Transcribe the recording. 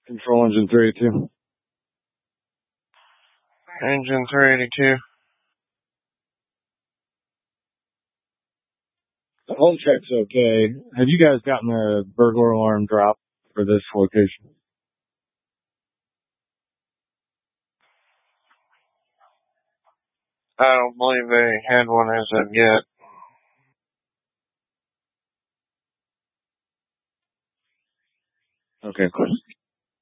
Control engine 382. Engine 382. The home check's okay. Have you guys gotten a burglar alarm drop for this location? I don't believe they had one as of yet. Okay, cool.